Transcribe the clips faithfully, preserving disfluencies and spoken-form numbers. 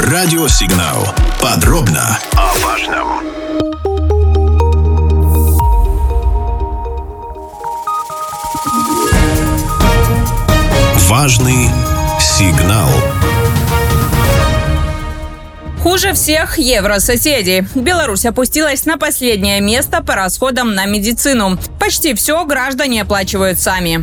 Радиосигнал. Подробно о важном. Важный сигнал. Хуже всех еврососедей. Беларусь опустилась на последнее место по расходам на медицину. Почти все граждане оплачивают сами.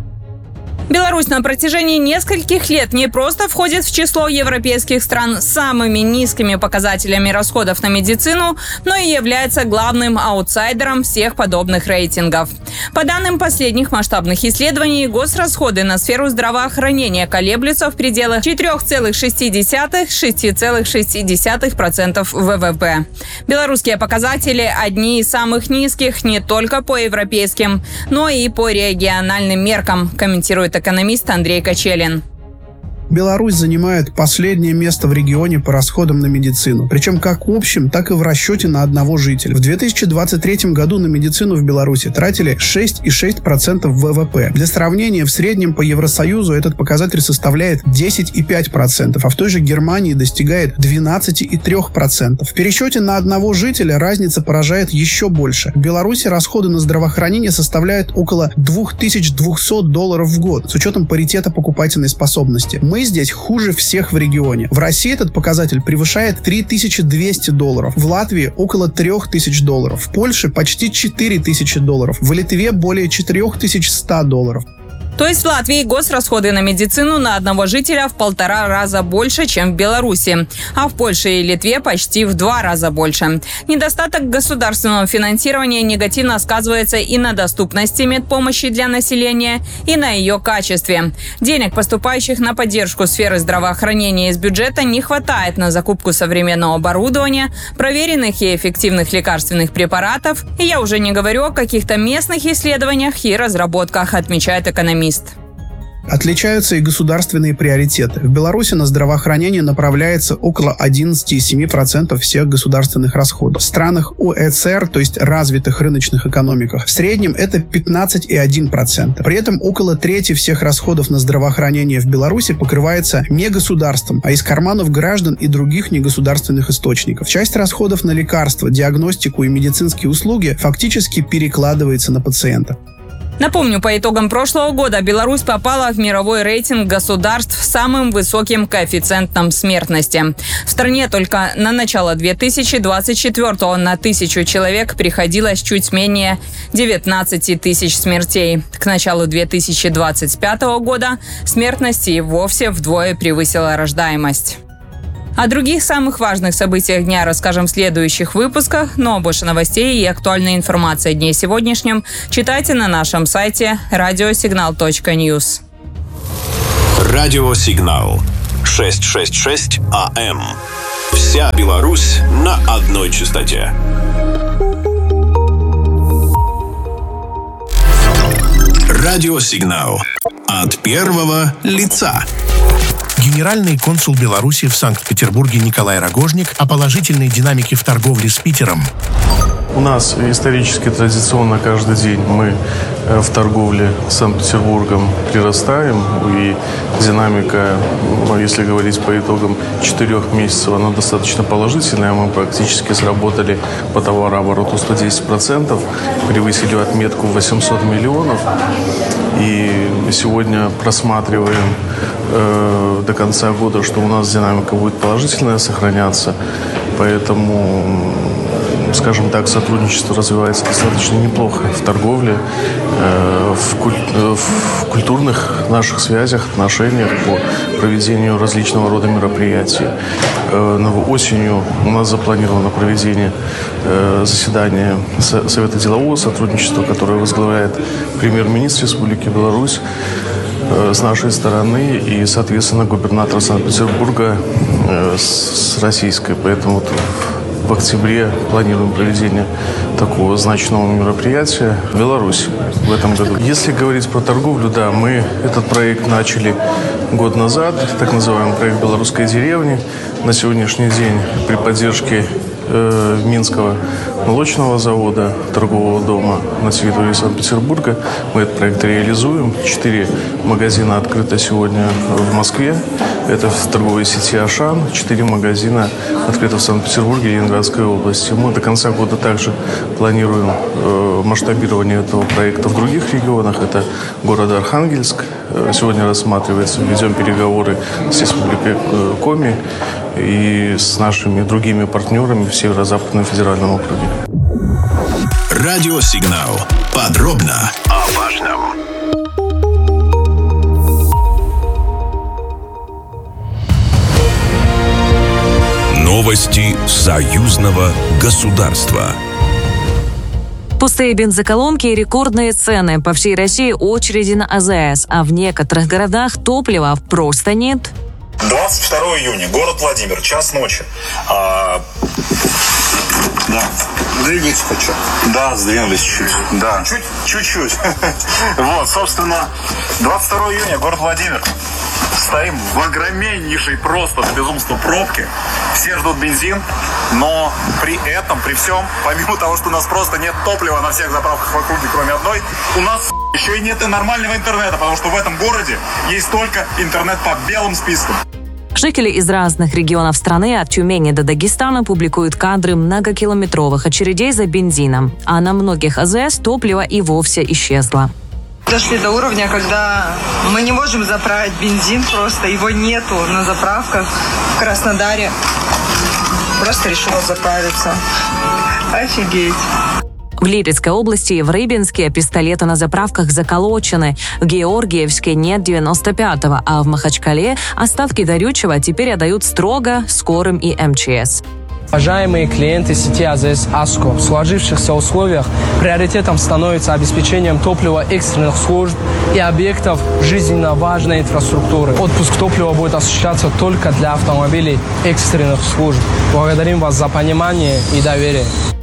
Беларусь на протяжении нескольких лет не просто входит в число европейских стран с самыми низкими показателями расходов на медицину, но и является главным аутсайдером всех подобных рейтингов. По данным последних масштабных исследований, госрасходы на сферу здравоохранения колеблются в пределах четыре целых шесть десятых - шесть целых шесть десятых процента вэ вэ пэ. Белорусские показатели одни из самых низких не только по европейским, но и по региональным меркам, комментирует экономист Андрей Качелин. Беларусь занимает последнее место в регионе по расходам на медицину. Причем как в общем, так и в расчете на одного жителя. В две тысячи двадцать третьем году на медицину в Беларуси тратили шесть целых шесть десятых процента вэ вэ пэ. Для сравнения, в среднем по Евросоюзу этот показатель составляет десять целых пять десятых процента, а в той же Германии достигает двенадцать целых три десятых процента. В пересчете на одного жителя разница поражает еще больше. В Беларуси расходы на здравоохранение составляют около две тысячи двести долларов в год, с учетом паритета покупательной способности. Мы здесь хуже всех в регионе. В России этот показатель превышает три тысячи двести долларов, в Латвии около три тысячи долларов, в Польше почти четыре тысячи долларов, в Литве более четыре тысячи сто долларов. То есть в Латвии госрасходы на медицину на одного жителя в полтора раза больше, чем в Беларуси. А в Польше и Литве почти в два раза больше. Недостаток государственного финансирования негативно сказывается и на доступности медпомощи для населения, и на ее качестве. Денег, поступающих на поддержку сферы здравоохранения из бюджета, не хватает на закупку современного оборудования, проверенных и эффективных лекарственных препаратов. И я уже не говорю о каких-то местных исследованиях и разработках, отмечает экономист. Отличаются и государственные приоритеты. В Беларуси на здравоохранение направляется около одиннадцать целых семь десятых процента всех государственных расходов. В странах о э цэ эр, то есть развитых рыночных экономиках, в среднем это пятнадцать целых один десятый процента. При этом около трети всех расходов на здравоохранение в Беларуси покрывается не государством, а из карманов граждан и других негосударственных источников. Часть расходов на лекарства, диагностику и медицинские услуги фактически перекладывается на пациента. Напомню, по итогам прошлого года Беларусь попала в мировой рейтинг государств с самым высоким коэффициентом смертности. В стране только на начало две тысячи двадцать четвёртого на тысячу человек приходилось чуть менее девятнадцать тысяч смертей. К началу две тысячи двадцать пятого года смертность и вовсе вдвое превысила рождаемость. О других самых важных событиях дня расскажем в следующих выпусках, но больше новостей и актуальной информации о дне сегодняшнем читайте на нашем сайте радиосигнал точка ньюс. Радиосигнал. шестьсот шестьдесят шесть а эм. Вся Беларусь на одной частоте. Радиосигнал. От первого лица. Генеральный консул Беларуси в Санкт-Петербурге Николай Рогожник о положительной динамике в торговле с Питером. У нас исторически традиционно каждый день мы в торговле с Санкт-Петербургом прирастаем. И динамика, если говорить по итогам четырех месяцев, она достаточно положительная. Мы практически сработали по товарообороту сто десять процентов, превысили отметку восемьсот миллионов. И сегодня просматриваем э, до конца года, что у нас динамика будет положительная сохраняться. Поэтому, скажем так, сотрудничество развивается достаточно неплохо в торговле, э, в, куль- в культурных наших связях, отношениях по проведению различного рода мероприятий. Э, осенью у нас запланировано проведение э, заседания Совета делового сотрудничества, которое возглавляет премьер-министр Республики Беларусь э, с нашей стороны и, соответственно, губернатор Санкт-Петербурга э, с российской. Поэтому вот в октябре планируем проведение такого значимого мероприятия в Беларуси в этом году. Если говорить про торговлю, да, мы этот проект начали год назад, так называемый проект «Белорусской деревни». На сегодняшний день при поддержке э, Минского молочного завода, торгового дома на территории Санкт-Петербурга мы этот проект реализуем. Четыре магазина открыто сегодня в Москве. Это в торговой сети «Ашан». Четыре магазина открыто в Санкт-Петербурге и Ленинградской области. Мы до конца года также планируем э, масштабирование этого проекта в других регионах. Это город Архангельск. Сегодня рассматривается. Ведем переговоры с Республикой Коми и с нашими другими партнерами в Северо-Западном федеральном округе. Радиосигнал. Подробно о важном. Новости союзного государства. Пустые бензоколонки и рекордные цены. По всей России очереди на АЗС, а в некоторых городах топлива просто нет. двадцать второго июня, город Владимир, час ночи. А... Да. Двигается хочу. Да, сдвинулись чуть-чуть. Да. Чуть, чуть-чуть. Вот, собственно, двадцать второго июня, город Владимир. Стоим в огромнейшей просто до безумства пробке. Все ждут бензин, но при этом, при всем, помимо того, что у нас просто нет топлива на всех заправках в округе, кроме одной, у нас еще и нет и нормального интернета, потому что в этом городе есть только интернет по белым спискам. Жители из разных регионов страны, от Тюмени до Дагестана, публикуют кадры многокилометровых очередей за бензином, а на многих АЗС топливо и вовсе исчезло. Дошли до уровня, когда мы не можем заправить бензин, просто его нету на заправках в Краснодаре. Просто решила заправиться. Офигеть. В Липецкой области, в Рыбинске пистолеты на заправках заколочены. В Георгиевске нет девяносто пятого, а в Махачкале остатки горючего теперь отдают строго скорым и эм че эс. Уважаемые клиенты сети АЗС «Аско», в сложившихся условиях приоритетом становится обеспечением топлива экстренных служб и объектов жизненно важной инфраструктуры. Отпуск топлива будет осуществляться только для автомобилей экстренных служб. Благодарим вас за понимание и доверие.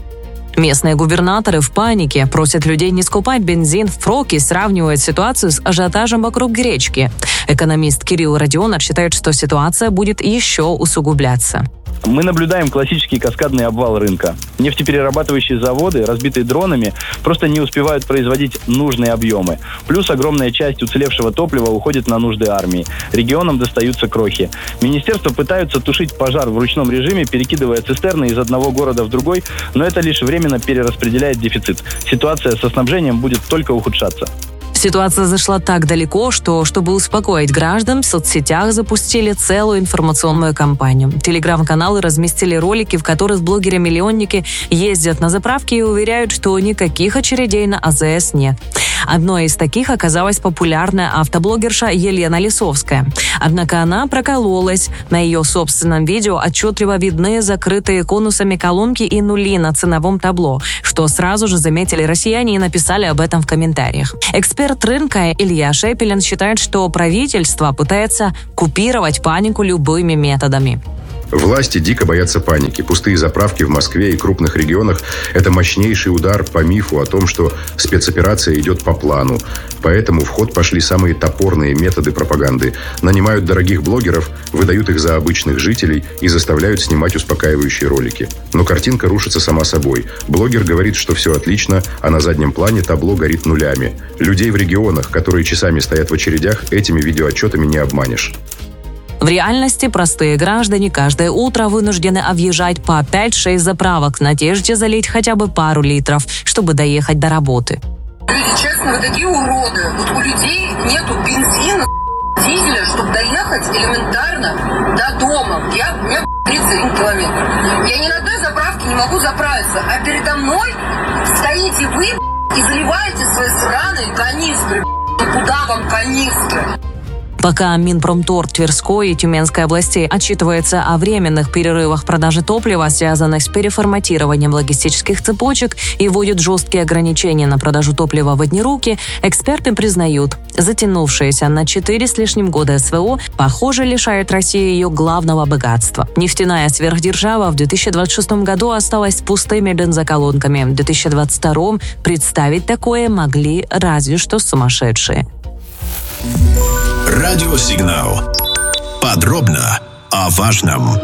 Местные губернаторы в панике, просят людей не скупать бензин впрок и сравнивают ситуацию с ажиотажем вокруг гречки. Экономист Кирилл Родионов считает, что ситуация будет еще усугубляться. Мы наблюдаем классический каскадный обвал рынка. Нефтеперерабатывающие заводы, разбитые дронами, просто не успевают производить нужные объемы. Плюс огромная часть уцелевшего топлива уходит на нужды армии. Регионам достаются крохи. Министерства пытаются тушить пожар в ручном режиме, перекидывая цистерны из одного города в другой, но это лишь временно перераспределяет дефицит. Ситуация со снабжением будет только ухудшаться. Ситуация зашла так далеко, что, чтобы успокоить граждан, в соцсетях запустили целую информационную кампанию. Телеграм-каналы разместили ролики, в которых блогеры-миллионники ездят на заправки и уверяют, что никаких очередей на АЗС нет. Одной из таких оказалась популярная автоблогерша Елена Лисовская. Однако она прокололась. На ее собственном видео отчетливо видны закрытые конусами колонки и нули на ценовом табло, что сразу же заметили россияне и написали об этом в комментариях. Эксперт рынка Илья Шепелин считает, что правительство пытается купировать панику любыми методами. Власти дико боятся паники. Пустые заправки в Москве и крупных регионах – это мощнейший удар по мифу о том, что спецоперация идет по плану. Поэтому в ход пошли самые топорные методы пропаганды. Нанимают дорогих блогеров, выдают их за обычных жителей и заставляют снимать успокаивающие ролики. Но картинка рушится сама собой. Блогер говорит, что все отлично, а на заднем плане табло горит нулями. Людей в регионах, которые часами стоят в очередях, этими видеоотчетами не обманешь. В реальности простые граждане каждое утро вынуждены объезжать по пять-шесть заправок в надежде залить хотя бы пару литров, чтобы доехать до работы. Люди, честно, вы такие уроды. Вот у людей нету бензина, дизеля, чтобы доехать элементарно до дома. Я, у меня тридцать один километр. Я ни на одной заправке не могу заправиться, а передо мной стоите вы и заливаете свои сраные канистры. Куда вам канистры? Пока Минпромторг Тверской и Тюменской областей отчитывается о временных перерывах продажи топлива, связанных с переформатированием логистических цепочек, и вводят жесткие ограничения на продажу топлива в одни руки, эксперты признают, затянувшаяся на четыре с лишним года СВО, похоже, лишает Россию ее главного богатства. Нефтяная сверхдержава в две тысячи двадцать шестом году осталась с пустыми бензоколонками. В две тысячи двадцать втором представить такое могли разве что сумасшедшие. Радиосигнал. Подробно о важном.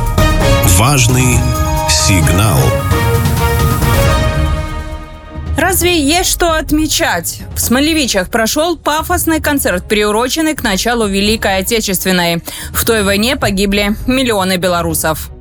Важный сигнал. Раз Разве есть что отмечать? В Смолевичах прошел пафосный концерт, приуроченный к началу Великой Отечественной. В той войне погибли миллионы белорусов.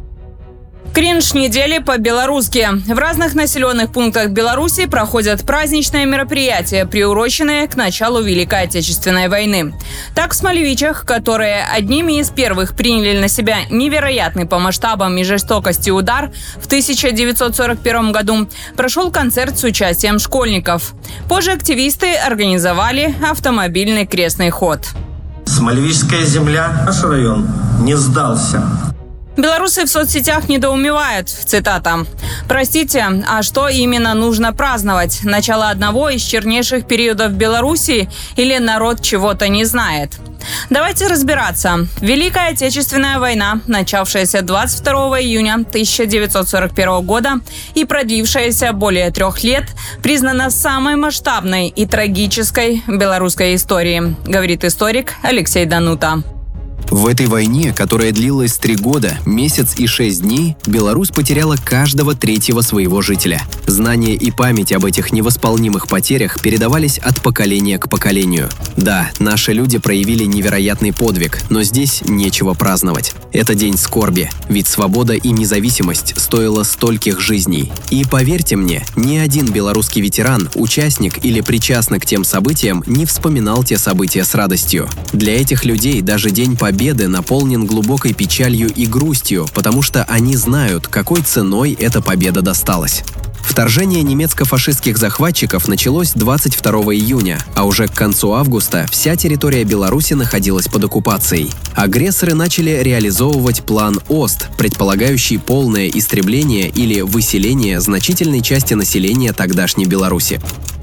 Кринж недели по-белорусски. В разных населенных пунктах Беларуси проходят праздничные мероприятия, приуроченные к началу Великой Отечественной войны. Так, в Смолевичах, которые одними из первых приняли на себя невероятный по масштабам и жестокости удар в тысяча девятьсот сорок первом году, прошел концерт с участием школьников. Позже активисты организовали автомобильный крестный ход. Смолевичская земля, наш район, не сдался. Белорусы в соцсетях недоумевают, цитата, «Простите, а что именно нужно праздновать? Начало одного из чернейших периодов Беларуси или народ чего-то не знает?» Давайте разбираться. Великая Отечественная война, начавшаяся двадцать второго июня тысяча девятьсот сорок первого года и продлившаяся более трех лет, признана самой масштабной и трагической в белорусской истории, говорит историк Алексей Данута. В этой войне, которая длилась три года, месяц и шесть дней, Беларусь потеряла каждого третьего своего жителя. Знания и память об этих невосполнимых потерях передавались от поколения к поколению. Да, наши люди проявили невероятный подвиг, но здесь нечего праздновать. Это день скорби, ведь свобода и независимость стоила стольких жизней. И поверьте мне, ни один белорусский ветеран, участник или причастный к тем событиям не вспоминал те события с радостью. Для этих людей даже День Победы Победы наполнен глубокой печалью и грустью, потому что они знают, какой ценой эта победа досталась. Вторжение немецко-фашистских захватчиков началось двадцать второго июня, а уже к концу августа вся территория Беларуси находилась под оккупацией. Агрессоры начали реализовывать план ОСТ, предполагающий полное истребление или выселение значительной части населения тогдашней Беларуси.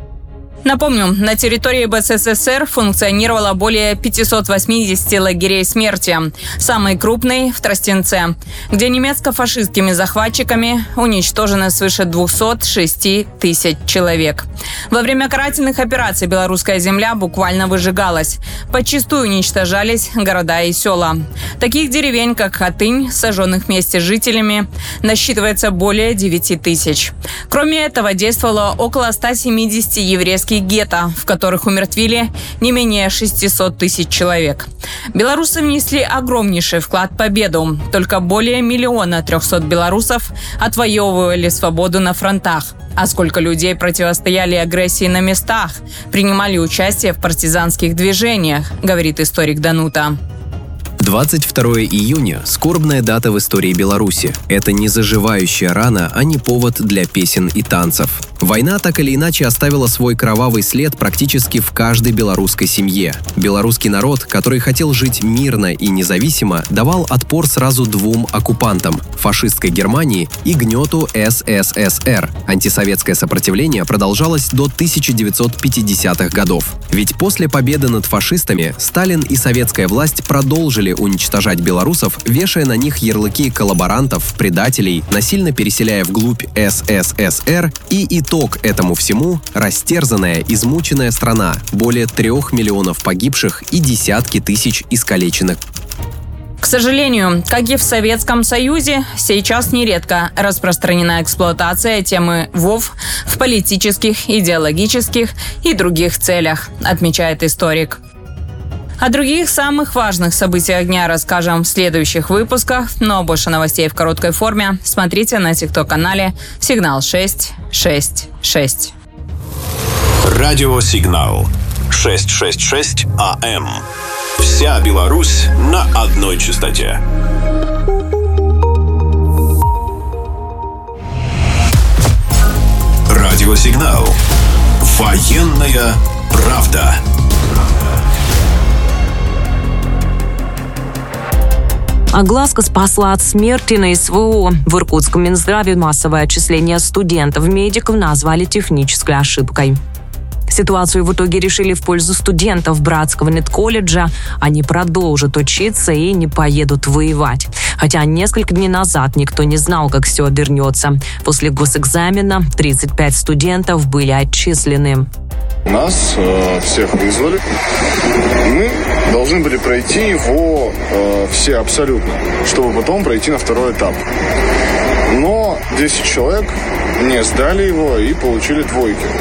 Напомню, на территории БССР функционировало более пятисот восьмидесяти лагерей смерти. Самый крупный в Тростенце, где немецко-фашистскими захватчиками уничтожено свыше двухсот шести тысяч человек. Во время карательных операций белорусская земля буквально выжигалась. Подчистую уничтожались города и села. Таких деревень, как Хатынь, сожженных вместе с жителями, насчитывается более девяти тысяч. Кроме этого, действовало около ста семидесяти еврейских гетто, в которых умертвили не менее шестисот тысяч человек. Белорусы внесли огромнейший вклад в победу. Только более миллиона трехсот белорусов отвоевывали свободу на фронтах. А сколько людей противостояли агрессии на местах, принимали участие в партизанских движениях, говорит историк Данута. двадцать второго июня – скорбная дата в истории Беларуси. Это не заживающая рана, а не повод для песен и танцев. Война так или иначе оставила свой кровавый след практически в каждой белорусской семье. Белорусский народ, который хотел жить мирно и независимо, давал отпор сразу двум оккупантам – фашистской Германии и гнету СССР. Антисоветское сопротивление продолжалось до тысяча девятьсот пятидесятых годов. Ведь после победы над фашистами Сталин и советская власть продолжили уничтожать белорусов, вешая на них ярлыки коллаборантов, предателей, насильно переселяя вглубь СССР, и итог этому всему – растерзанная, измученная страна, более трех миллионов погибших и десятки тысяч искалеченных. К сожалению, как и в Советском Союзе, сейчас нередко распространена эксплуатация темы ВОВ в политических, идеологических и других целях, отмечает историк. О других самых важных событиях дня расскажем в следующих выпусках, но больше новостей в короткой форме смотрите на тикток-канале «Сигнал шесть шесть шесть». Радио «Сигнал» шестьсот шестьдесят шесть АМ. Вся Беларусь на одной частоте. Радио «Сигнал». Военная правда. Огласка спасла от смерти на СВО. В Иркутском Минздраве массовое отчисление студентов-медиков назвали технической ошибкой. Ситуацию в итоге решили в пользу студентов Братского медколледжа. Они продолжат учиться и не поедут воевать. Хотя несколько дней назад никто не знал, как все обернется. После госэкзамена тридцать пять студентов были отчислены. Нас э, всех вызвали. Мы должны были пройти его э, все абсолютно, чтобы потом пройти на второй этап. Но десять человек не сдали его и получили двойки.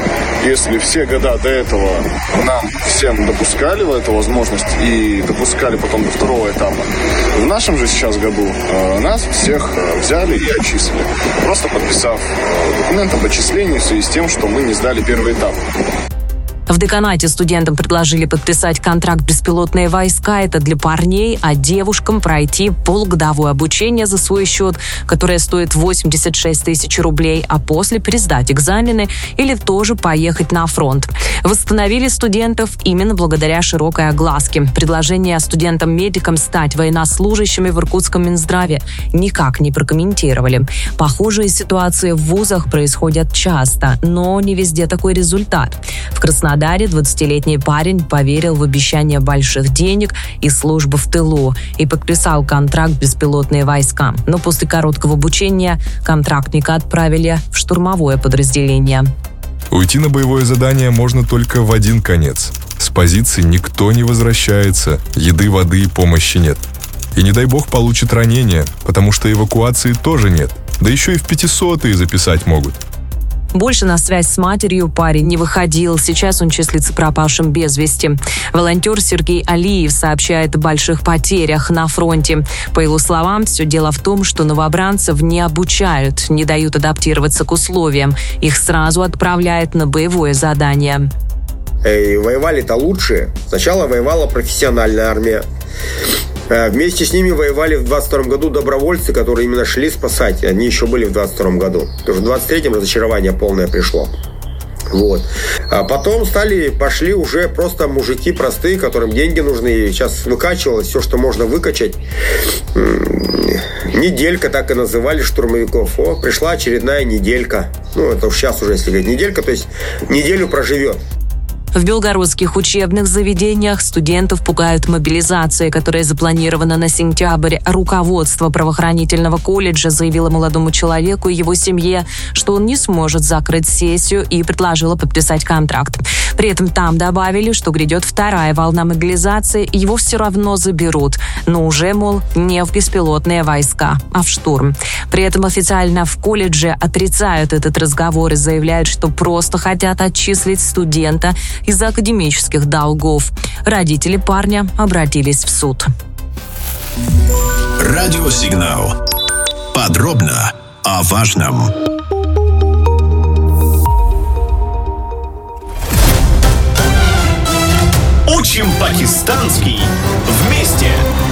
Если все года до этого нам всем допускали в эту возможность и допускали потом до второго этапа, в нашем же сейчас году э, нас всех э, взяли и отчислили, просто подписав э, документ об отчислении в связи с тем, что мы не сдали первый этап. В деканате студентам предложили подписать контракт «Беспилотные войска». Это для парней, а девушкам пройти полугодовое обучение за свой счет, которое стоит восемьдесят шесть тысяч рублей, а после пересдать экзамены или тоже поехать на фронт. Восстановили студентов именно благодаря широкой огласке. Предложение студентам-медикам стать военнослужащими в Иркутском Минздраве никак не прокомментировали. Похожие ситуации в вузах происходят часто, но не везде такой результат. В Краснодаре двадцатилетний парень поверил в обещание больших денег и службы в тылу и подписал контракт «Беспилотные войска». Но после короткого обучения контрактника отправили в штурмовое подразделение. Уйти на боевое задание можно только в один конец. С позиции никто не возвращается, еды, воды и помощи нет. И не дай бог получит ранение, потому что эвакуации тоже нет. Да еще и в пятисотые записать могут. Больше на связь с матерью парень не выходил. Сейчас он числится пропавшим без вести. Волонтер Сергей Алиев сообщает о больших потерях на фронте. По его словам, все дело в том, что новобранцев не обучают, не дают адаптироваться к условиям. Их сразу отправляют на боевое задание. И воевали-то лучшие. Сначала воевала профессиональная армия. Вместе с ними воевали в двадцать втором году добровольцы, которые именно шли спасать. Они еще были в двадцать втором году. Потому что в двадцать третьем разочарование полное пришло. Вот. А потом стали, пошли уже просто мужики простые, которым деньги нужны. И сейчас выкачивалось все, что можно выкачать. Неделька, так и называли штурмовиков. О, пришла очередная неделька. Ну, это сейчас уже, если говорить неделька, то есть неделю проживет. В белгородских учебных заведениях студентов пугают мобилизацией, которая запланирована на сентябрь. Руководство правоохранительного колледжа заявило молодому человеку и его семье, что он не сможет закрыть сессию, и предложило подписать контракт. При этом там добавили, что грядет вторая волна мобилизации, и его все равно заберут. Но уже, мол, не в беспилотные войска, а в штурм. При этом официально в колледже отрицают этот разговор и заявляют, что просто хотят отчислить студента из-за академических долгов. Родители парня обратились в суд. Радиосигнал. Подробно о важном. Учим пакистанский вместе.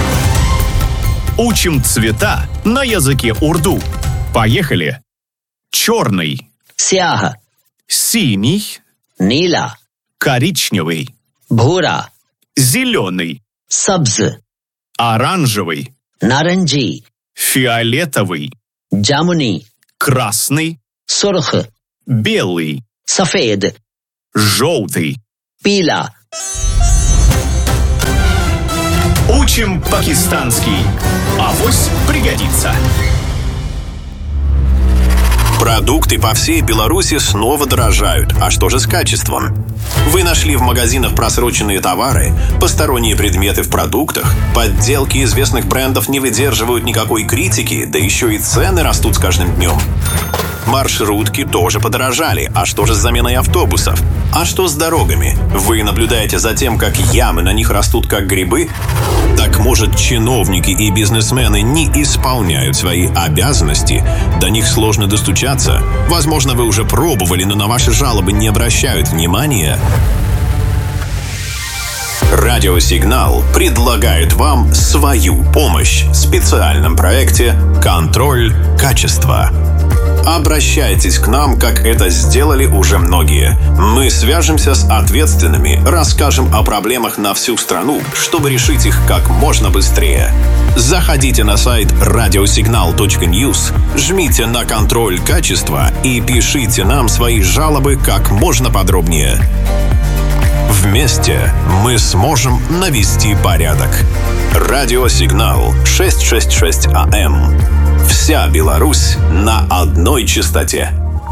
Учим цвета на языке урду. Поехали. Черный. Сяха. Синий. Нила. Коричневый. Бхура. Зеленый. Сабз. Оранжевый. Наранджи. Фиолетовый. Джамуни. Красный. Сурх. Белый. Сафед. Желтый. Пила. Учим пакистанский. Авось пригодится. Продукты по всей Беларуси снова дорожают. А что же с качеством? Вы нашли в магазинах просроченные товары, посторонние предметы в продуктах, подделки известных брендов не выдерживают никакой критики, да еще и цены растут с каждым днем. Маршрутки тоже подорожали. А что же с заменой автобусов? А что с дорогами? Вы наблюдаете за тем, как ямы на них растут как грибы? Так может, чиновники и бизнесмены не исполняют свои обязанности? До них сложно достучаться? Возможно, вы уже пробовали, но на ваши жалобы не обращают внимания? Радиосигнал предлагает вам свою помощь в специальном проекте «Контроль качества». Обращайтесь к нам, как это сделали уже многие. Мы свяжемся с ответственными, расскажем о проблемах на всю страну, чтобы решить их как можно быстрее. Заходите на сайт радиосигнал точка ньюс, жмите на «Контроль качества» и пишите нам свои жалобы как можно подробнее. Вместе мы сможем навести порядок. Радиосигнал шестьсот шестьдесят шесть АМ. Вся Беларусь на одной частоте.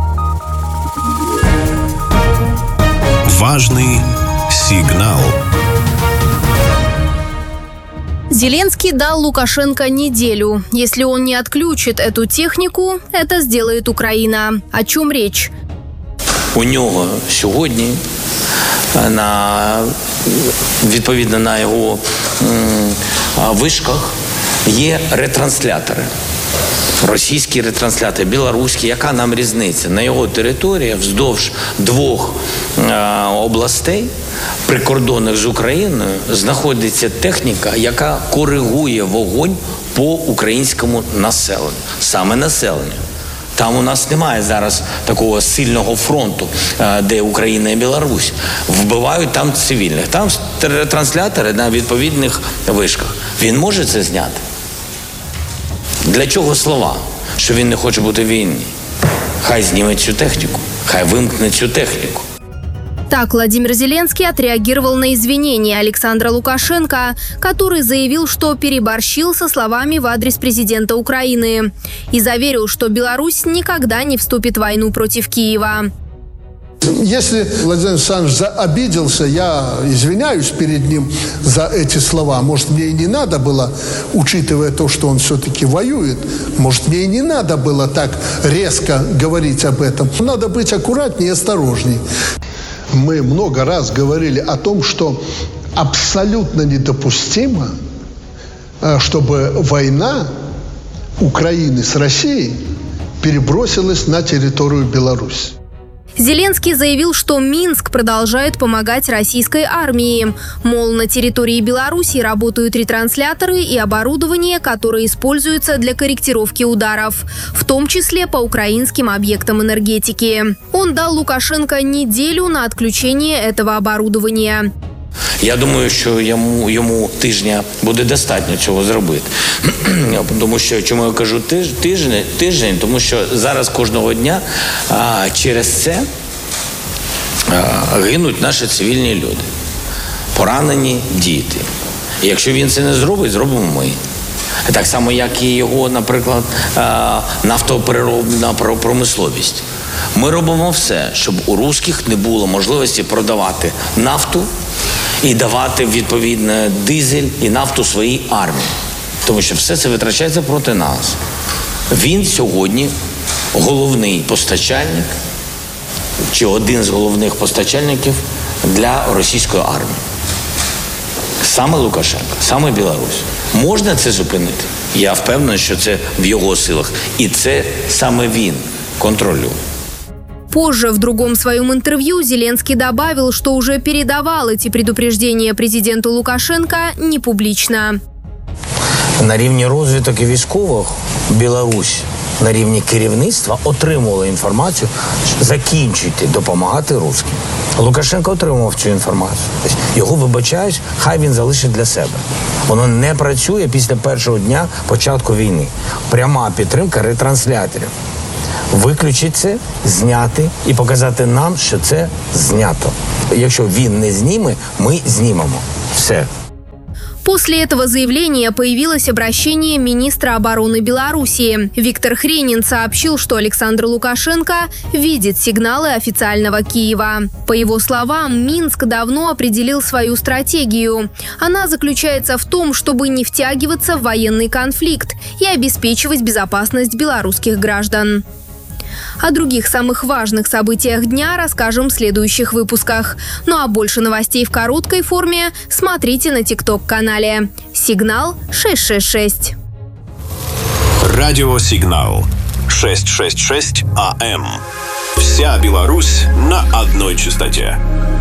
Важный сигнал. Зеленский дал Лукашенко неделю. Если он не отключит эту технику, это сделает Украина. О чем речь? у нього сьогодні на, відповідно на його вишках є ретранслятори. Російські ретранслятори, білоруські, яка нам різниця? На його території вздовж двох е, областей, прикордонних з Україною, знаходиться техніка, яка коригує вогонь по українському населенню. Саме населенню. Там у нас немає зараз такого сильного фронту, де Україна і Білорусь. Вбивають там цивільних. Там транслятори на відповідних вишках. Він може це зняти? Для чого слова? Що він не хоче бути в війні? Хай зніме цю техніку. Хай вимкне цю техніку. Так Владимир Зеленский отреагировал на извинения Александра Лукашенко, который заявил, что переборщил со словами в адрес президента Украины и заверил, что Беларусь никогда не вступит в войну против Киева. Если Владимир Александрович обиделся, я извиняюсь перед ним за эти слова. Может, мне и не надо было, учитывая то, что он все-таки воюет, может, мне и не надо было так резко говорить об этом. Надо быть аккуратнее и осторожней. Мы много раз говорили о том, что абсолютно недопустимо, чтобы война Украины с Россией перебросилась на территорию Беларуси. Зеленский заявил, что Минск продолжает помогать российской армии. Мол, на территории Беларуси работают ретрансляторы и оборудование, которое используется для корректировки ударов, в том числе по украинским объектам энергетики. Он дал Лукашенко неделю на отключение этого оборудования. Я думаю, що йому, йому тижня буде достатньо цього зробити. Тому що, чому я кажу тиж, тиждень, тиждень, тому що зараз кожного дня а, через це а, гинуть наші цивільні люди. Поранені діти. І якщо він це не зробить, зробимо ми. Так само, як і його, наприклад, нафтопереробна промисловість. Ми робимо все, щоб у русських не було можливості продавати нафту і давати, відповідно, дизель і нафту своїй армії. Тому що все це витрачається проти нас. Він сьогодні головний постачальник, чи один з головних постачальників для російської армії. Саме Лукашенко, саме Білорусь. Можна це зупинити? Я впевнений, що це в його силах. І це саме він контролює. Позже в другом своем интервью Зеленский добавил, что уже передавал эти предупреждения президенту Лукашенко не публично. На рівні розвиток і військових Білорусь на рівні керівництва отримувала інформацію, закінчуйте допомагати русським. Лукашенко отримував цю інформацію. Тобто його вибачають, хай він залишить для себе. Воно не працює після першого дня початку війни. Пряма підтримка ретрансляторів. Виключити це, зняти і показати нам, що це знято. Якщо він не зніме, ми знімемо. Все. После этого заявления появилось обращение министра обороны Беларуси. Виктор Хренин сообщил, что Александр Лукашенко видит сигналы официального Киева. По его словам, Минск давно определил свою стратегию. Она заключается в том, чтобы не втягиваться в военный конфликт и обеспечивать безопасность белорусских граждан. О других самых важных событиях дня расскажем в следующих выпусках. Ну а больше новостей в короткой форме смотрите на ТикТок-канале «Сигнал шесть шесть шесть». Радиосигнал шестьсот шестьдесят шесть АМ. Вся Беларусь на одной частоте.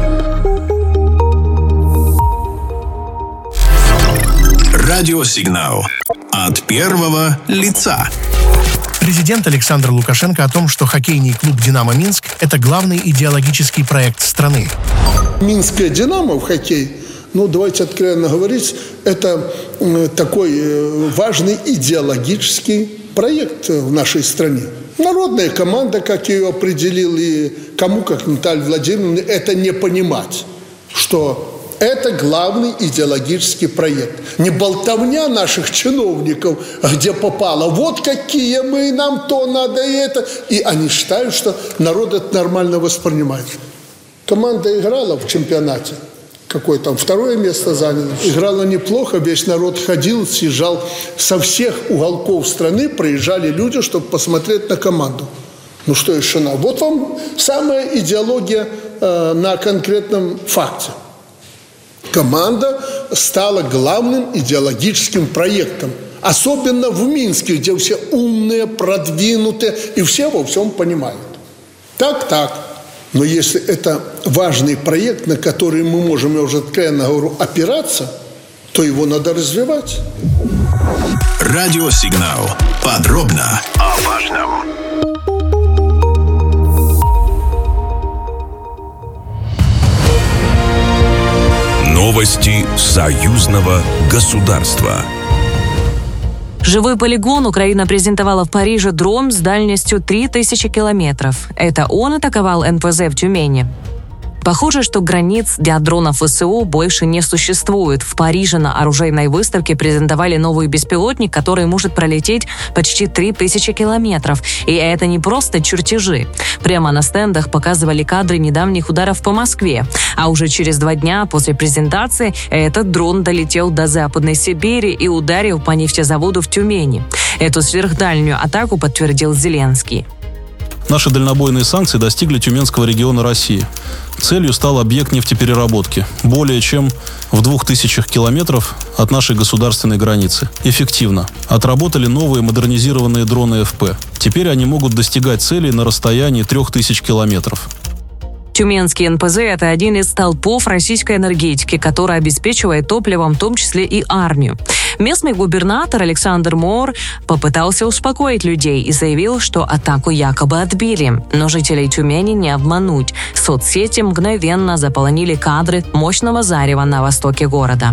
Радиосигнал от первого лица. Президент Александр Лукашенко о том, что хоккейный клуб «Динамо Минск» — это главный идеологический проект страны. Минская «Динамо» в хоккей, ну, давайте откровенно говорить, это такой важный идеологический проект в нашей стране. Народная команда, как ее определил, и кому, как Наталья Владимировна, это не понимать, что это главный идеологический проект. Не болтовня наших чиновников, где попало. Вот какие мы, нам то надо и это. И они считают, что народ это нормально воспринимает. Команда играла в чемпионате. Какое там второе место заняла. Играла неплохо, весь народ ходил, съезжал со всех уголков страны, приезжали люди, чтобы посмотреть на команду. Ну что еще надо? Вот вам самая идеология э, на конкретном факте. Команда стала главным идеологическим проектом. Особенно в Минске, где все умные, продвинутые, и все во всем понимают. Так, так. Но если это важный проект, на который мы можем, я уже откровенно говорю, опираться, то его надо развивать. Радиосигнал. Подробно о важном. Новости союзного государства. Живой полигон Украина презентовала в Париже дрон с дальностью три тысячи километров. Это он атаковал эн пэ зэ в Тюмени. Похоже, что границ для дронов вэ эс о больше не существует. В Париже на оружейной выставке презентовали новый беспилотник, который может пролететь почти три тысячи километров. И это не просто чертежи. Прямо на стендах показывали кадры недавних ударов по Москве. А уже через два дня после презентации этот дрон долетел до Западной Сибири и ударил по нефтезаводу в Тюмени. Эту сверхдальнюю атаку подтвердил Зеленский. Наши дальнобойные санкции достигли Тюменского региона России. Целью стал объект нефтепереработки, более чем в двух тысячах километров от нашей государственной границы. Эффективно. Отработали новые модернизированные дроны эф пэ. Теперь они могут достигать целей на расстоянии трех тысяч километров. Тюменский эн пэ зэ – это один из столпов российской энергетики, который обеспечивает топливом в том числе и армию. Местный губернатор Александр Моор попытался успокоить людей и заявил, что атаку якобы отбили. Но жителей Тюмени не обмануть. Соцсети мгновенно заполонили кадры мощного зарева на востоке города.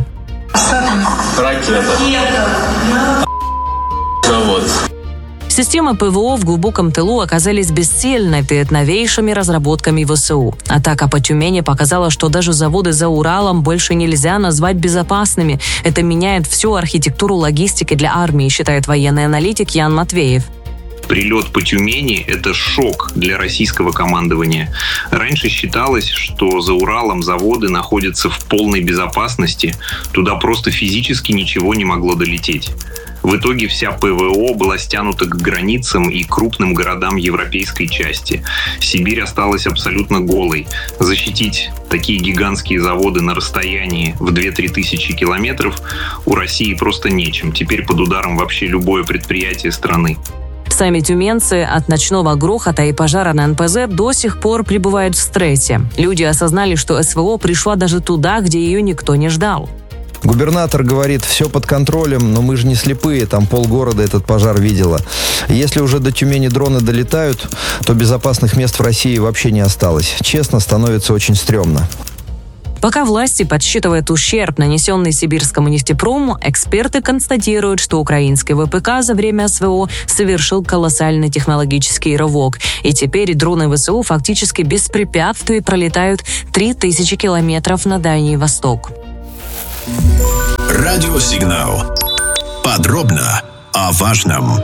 Ракета. Завод. Системы пэ вэ о в глубоком тылу оказались бессильны перед новейшими разработками вэ эс о. Атака по Тюмени показала, что даже заводы за Уралом больше нельзя назвать безопасными. Это меняет всю архитектуру логистики для армии, считает военный аналитик Ян Матвеев. Прилет по Тюмени – это шок для российского командования. Раньше считалось, что за Уралом заводы находятся в полной безопасности, туда просто физически ничего не могло долететь. В итоге вся пэ вэ о была стянута к границам и крупным городам европейской части. Сибирь осталась абсолютно голой. Защитить такие гигантские заводы на расстоянии в две-три тысячи километров у России просто нечем. Теперь под ударом вообще любое предприятие страны. Сами тюменцы от ночного грохота и пожара на эн пэ зэ до сих пор пребывают в стрессе. Люди осознали, что эс вэ о пришла даже туда, где ее никто не ждал. Губернатор говорит, все под контролем, но мы же не слепые, там полгорода этот пожар видела. Если уже до Тюмени дроны долетают, то безопасных мест в России вообще не осталось. Честно, становится очень стрёмно. Пока власти подсчитывают ущерб, нанесенный сибирскому нефтепрому, эксперты констатируют, что украинский вэ пэ ка за время эс вэ о совершил колоссальный технологический рывок. И теперь дроны вэ эс о фактически без препятствий пролетают три тысячи километров на Дальний Восток. Радиосигнал. Подробно о важном.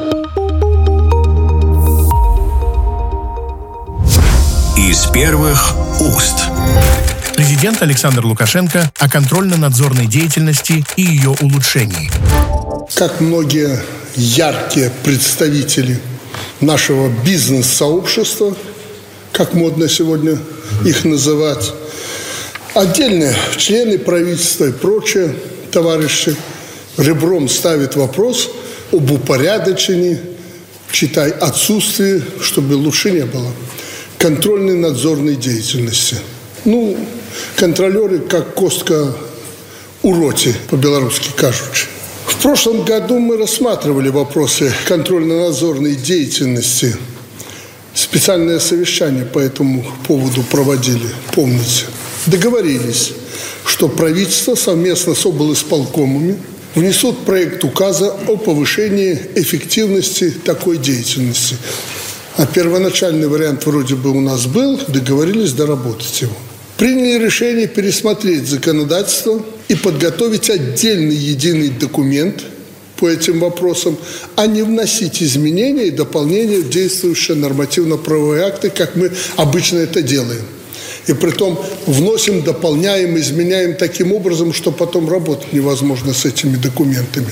Из первых уст. Президент Александр Лукашенко о контрольно-надзорной деятельности и ее улучшении. Как многие яркие представители нашего бизнес-сообщества, как модно сегодня их называть, отдельные члены правительства и прочие товарищи ребром ставят вопрос об упорядочении, читай, отсутствии, чтобы лучше не было, контрольной надзорной деятельности. Ну, контролеры, как костка у роти, по-белорусски кажучи. В прошлом году мы рассматривали вопросы контрольно-надзорной деятельности. Специальное совещание по этому поводу проводили, помните. Договорились, что правительство совместно с облисполкомами внесут проект указа о повышении эффективности такой деятельности. А первоначальный вариант вроде бы у нас был, договорились доработать его. Приняли решение пересмотреть законодательство и подготовить отдельный единый документ по этим вопросам, а не вносить изменения и дополнения в действующие нормативно-правовые акты, как мы обычно это делаем. И притом вносим, дополняем, изменяем таким образом, что потом работать невозможно с этими документами.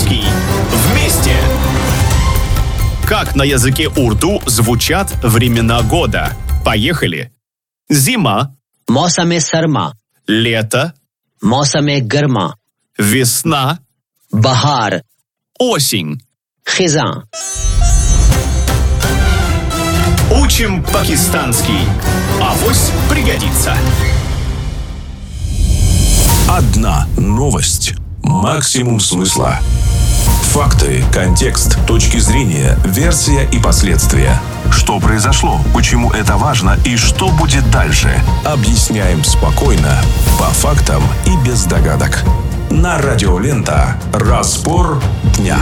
Пакистанский. Вместе! Как на языке урду звучат времена года? Поехали! Зима. Мосаме сарма. Лето. Мосаме гарма. Весна. Бахар. Осень. Хизан. Учим пакистанский. Авось пригодится. Одна новость. Максимум смысла. Факты, контекст, точки зрения, версия и последствия. Что произошло, почему это важно и что будет дальше. Объясняем спокойно, по фактам и без догадок. На Радио Лента. Разбор дня.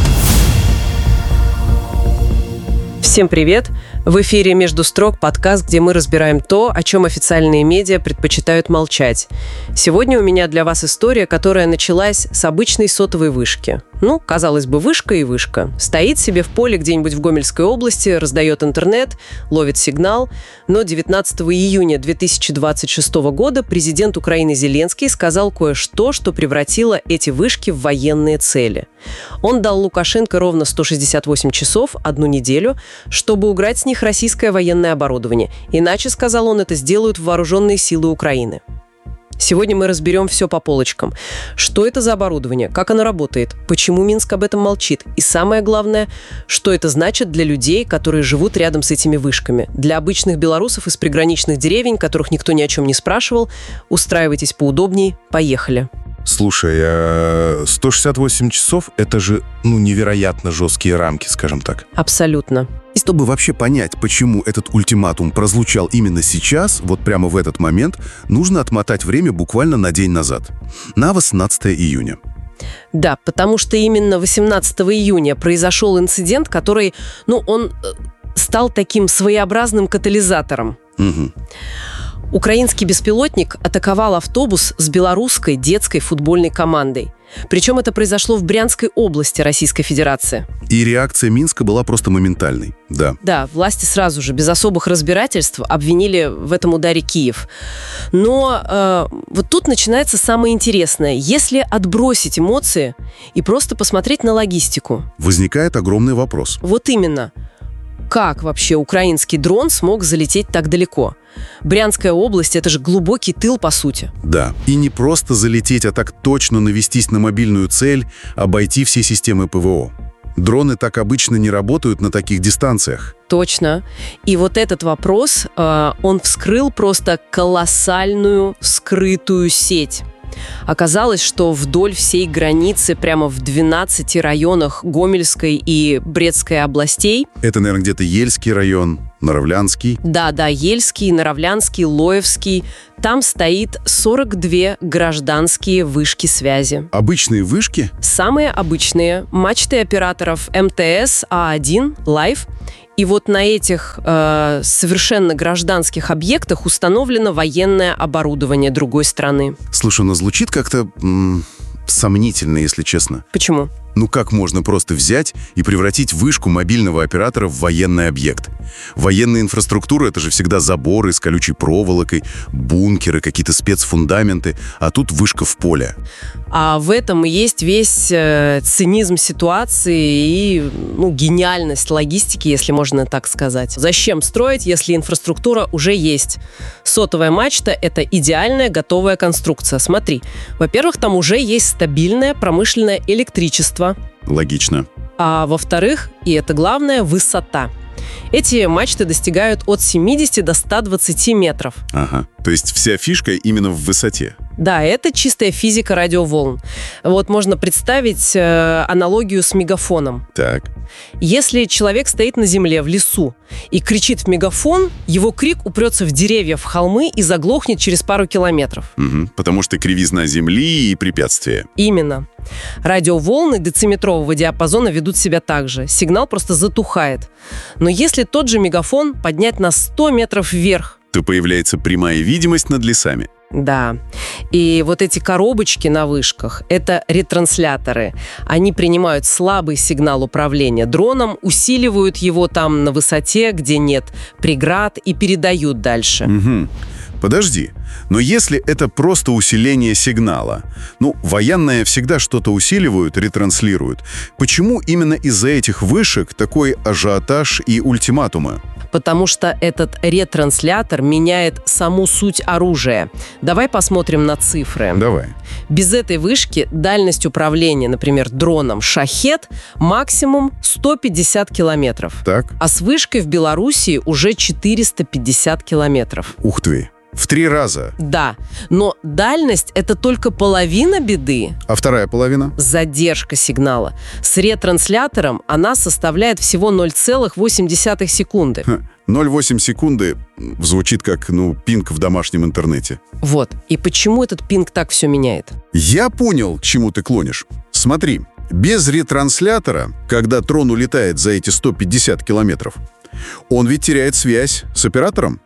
Всем привет! В эфире «Между строк» подкаст, где мы разбираем то, о чем официальные медиа предпочитают молчать. Сегодня у меня для вас история, которая началась с обычной сотовой вышки. Ну, казалось бы, вышка и вышка. Стоит себе в поле где-нибудь в Гомельской области, раздает интернет, ловит сигнал. Но девятнадцатого июня две тысячи двадцать шестого года президент Украины Зеленский сказал кое-что, что превратило эти вышки в военные цели. Он дал Лукашенко ровно сто шестьдесят восемь часов, одну неделю, чтобы убрать с них российское военное оборудование. Иначе, сказал он, это сделают вооруженные силы Украины. Сегодня мы разберем все по полочкам. Что это за оборудование, как оно работает, почему Минск об этом молчит и, самое главное, что это значит для людей, которые живут рядом с этими вышками. Для обычных белорусов из приграничных деревень, которых никто ни о чем не спрашивал. Устраивайтесь поудобней, поехали. Слушай, а сто шестьдесят восемь часов – это же, ну, невероятно жесткие рамки, скажем так. Абсолютно. И чтобы вообще понять, почему этот ультиматум прозвучал именно сейчас, вот прямо в этот момент, нужно отмотать время буквально на день назад, на восемнадцатое июня. Да, потому что именно восемнадцатого июня произошел инцидент, который, ну, он стал таким своеобразным катализатором. Угу. Украинский беспилотник атаковал автобус с белорусской детской футбольной командой. Причем это произошло в Брянской области Российской Федерации. И реакция Минска была просто моментальной, да. Да, власти сразу же, без особых разбирательств, обвинили в этом ударе Киев. Но э, вот тут начинается самое интересное. Если отбросить эмоции и просто посмотреть на логистику. Возникает огромный вопрос. Вот именно. Как вообще украинский дрон смог залететь так далеко? Брянская область – это же глубокий тыл, по сути. Да. И не просто залететь, а так точно навестись на мобильную цель, обойти все системы ПВО. Дроны так обычно не работают на таких дистанциях. Точно. И вот этот вопрос, э, он вскрыл просто колоссальную скрытую сеть. Оказалось, что вдоль всей границы, прямо в двенадцати районах Гомельской и Брестской областей. Это, наверное, где-то Ельский район, Наравлянский. Да, да, Ельский, Наравлянский, Лоевский. Там стоит сорок две гражданские вышки связи. Обычные вышки? Самые обычные. Мачты операторов эм тэ эс, А один, Лайф. И вот на этих э, совершенно гражданских объектах установлено военное оборудование другой страны. Слушай, оно звучит как-то м- сомнительно, если честно. Почему? Ну как можно просто взять и превратить вышку мобильного оператора в военный объект? Военная инфраструктура — это же всегда заборы с колючей проволокой, бункеры, какие-то спецфундаменты, а тут вышка в поле. А в этом и есть весь э, цинизм ситуации и ну, гениальность логистики, если можно так сказать. Зачем строить, если инфраструктура уже есть? Сотовая мачта — это идеальная готовая конструкция. Смотри, во-первых, там уже есть стабильное промышленное электричество. Логично. А во-вторых, и это главное, высота. Эти мачты достигают от семидесяти до ста двадцати метров. Ага. То есть вся фишка именно в высоте. Да, это чистая физика радиоволн. Вот можно представить э, аналогию с мегафоном. Так. Если человек стоит на земле, в лесу, и кричит в мегафон, его крик упрется в деревья, в холмы и заглохнет через пару километров. Угу. Потому что кривизна земли и препятствия. Именно. Радиоволны дециметрового диапазона ведут себя так же. Сигнал просто затухает. Но если тот же мегафон поднять на сто метров вверх, то появляется прямая видимость над лесами. Да. И вот эти коробочки на вышках – это ретрансляторы. Они принимают слабый сигнал управления дроном, усиливают его там на высоте, где нет преград, и передают дальше. Угу. Подожди, но если это просто усиление сигнала, ну, военные всегда что-то усиливают, ретранслируют, почему именно из-за этих вышек такой ажиотаж и ультиматумы? Потому что этот ретранслятор меняет саму суть оружия. Давай посмотрим на цифры. Давай. Без этой вышки дальность управления, например, дроном «Шахед» максимум сто пятьдесят километров. Так. А с вышкой в Белоруссии уже четыреста пятьдесят километров. Ух ты. В три раза. Да, но дальность — это только половина беды. А вторая половина? Задержка сигнала. С ретранслятором она составляет всего ноль целых восемь десятых секунды. ноль целых восемь секунды звучит как, ну, пинг в домашнем интернете. Вот. И почему этот пинг так все меняет? Я понял, к чему ты клонишь. Смотри, без ретранслятора, когда дрон улетает за эти сто пятьдесят километров, он ведь теряет связь с оператором.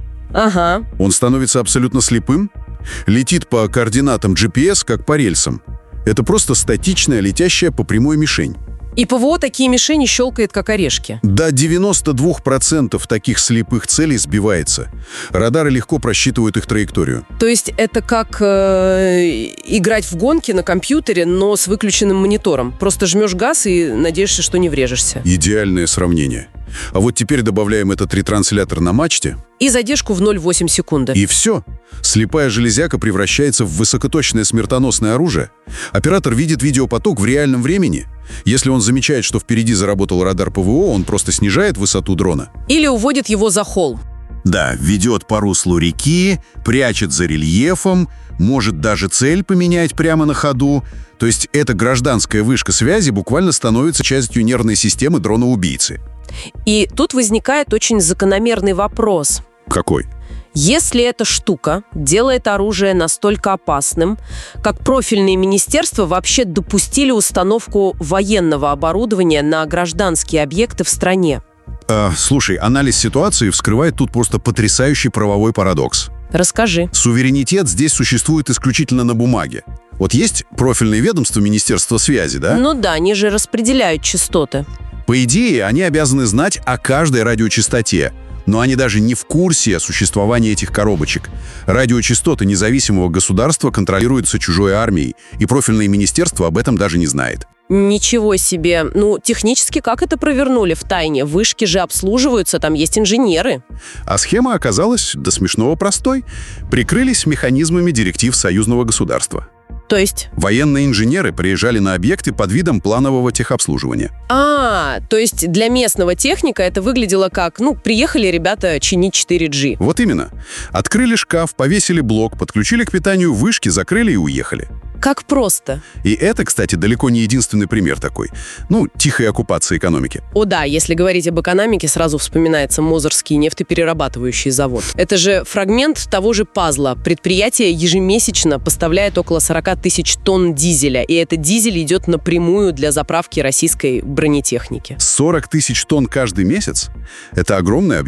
Ага. Он становится абсолютно слепым, летит по координатам джи пи эс, как по рельсам. Это просто статичная, летящая по прямой мишень. И ПВО такие мишени щелкает, как орешки. До девяноста двух процентов таких слепых целей сбивается. Радары легко просчитывают их траекторию. То есть это как э, играть в гонки на компьютере, но с выключенным монитором. Просто жмешь газ и надеешься, что не врежешься. Идеальное сравнение. А вот теперь добавляем этот ретранслятор на мачте. И задержку в ноль целых восемь секунды. И все. Слепая железяка превращается в высокоточное смертоносное оружие. Оператор видит видеопоток в реальном времени. Если он замечает, что впереди заработал радар ПВО, он просто снижает высоту дрона. Или уводит его за холм. Да, ведет по руслу реки, прячет за рельефом, может даже цель поменять прямо на ходу. То есть эта гражданская вышка связи буквально становится частью нервной системы дрона-убийцы. И тут возникает очень закономерный вопрос. Какой? Если эта штука делает оружие настолько опасным, как профильные министерства вообще допустили установку военного оборудования на гражданские объекты в стране? Э, слушай, анализ ситуации вскрывает тут просто потрясающий правовой парадокс. Расскажи. Суверенитет здесь существует исключительно на бумаге. Вот есть профильное ведомство Министерства связи, да? Ну да, они же распределяют частоты. По идее, они обязаны знать о каждой радиочастоте, но они даже не в курсе существования этих коробочек. Радиочастоты независимого государства контролируются чужой армией, и профильное министерство об этом даже не знает. Ничего себе. Ну, технически как это провернули в тайне? Вышки же обслуживаются, там есть инженеры. А схема оказалась до смешного простой. Прикрылись механизмами директив союзного государства. То есть? Военные инженеры приезжали на объекты под видом планового техобслуживания. А, то есть для местного техника это выглядело как, ну, приехали ребята чинить четыре джи. Вот именно. Открыли шкаф, повесили блок, подключили к питанию вышки, закрыли и уехали. Как просто. И это, кстати, далеко не единственный пример такой. Ну, тихой оккупации экономики. О да, если говорить об экономике, сразу вспоминается Мозырский нефтеперерабатывающий завод. Это же фрагмент того же пазла. Предприятие ежемесячно поставляет около сорок тысяч тонн дизеля, и этот дизель идет напрямую для заправки российской бронетехники. сорок тысяч тонн каждый месяц? Это огромный объем.